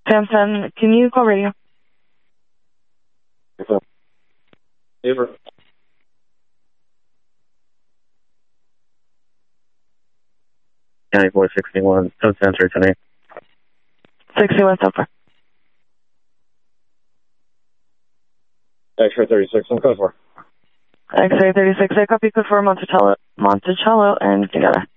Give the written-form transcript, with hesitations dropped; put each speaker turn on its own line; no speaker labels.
Sam 10, can you call radio?
Over. County 461, code center tonight.
61 so far.
X-ray 36, on code 4.
X-ray 36, I copy code 4, Monticello, and together.